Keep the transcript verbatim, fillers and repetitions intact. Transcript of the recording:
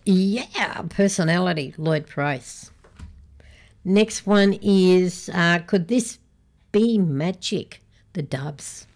Yeah, personality, Lloyd Price. Next one is uh, could this be magic? The Dubs.